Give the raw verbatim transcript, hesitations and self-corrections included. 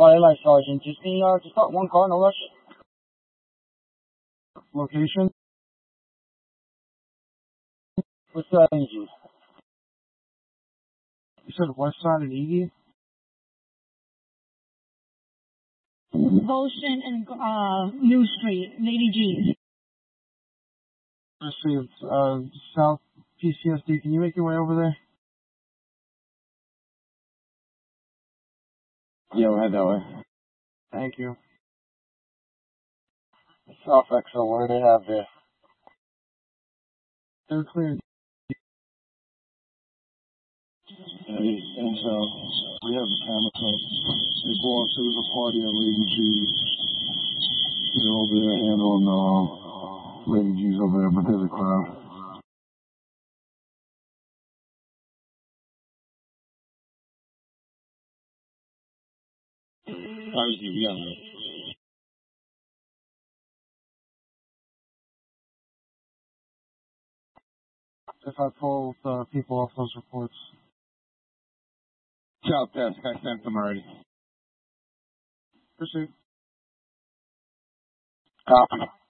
Aye, aye, Sergeant. Just need, uh, just got one car, no rush. Location? What's that energy? You said west side of Iggy? Ocean and uh, New Street, Lady G's. Let's see, it's uh, South P C S D. Can you make your way over there? Yeah, we'll head that way. Thank you. South X L, what do they have there? They're clear. Hey, and so we have the camera cut. Hey, boss, there was a party at Lady G's. They're over there handling uh, Lady G's over there, but there's a crowd. Obviously, we got it. If I pull the people off those reports. South desk, I sent them already. Pursuit. Copy.